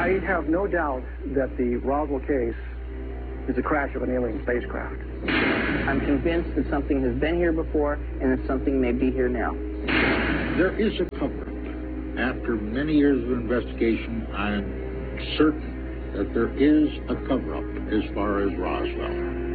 I have no doubt that the Roswell case is a crash of an alien spacecraft. I'm convinced that something has been here before and that something may be here now. There is a cover-up. After many years of investigation, I'm certain that there is a cover-up as far as Roswell.